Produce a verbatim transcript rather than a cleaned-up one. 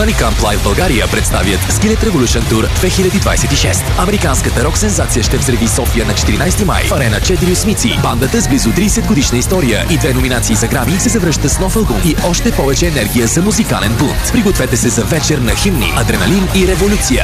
Honey Camp Live България представят Skillet Revolution Tour две хиляди двадесет и шест. Американската рок-сензация ще взриви София на четиринадесети май. В Арена четири Осмици. Бандата с близо тридесет годишна история и две номинации за Грами се завръща с нов албум и още повече енергия за музикален бунт. Пригответе се за вечер на химни, адреналин и революция.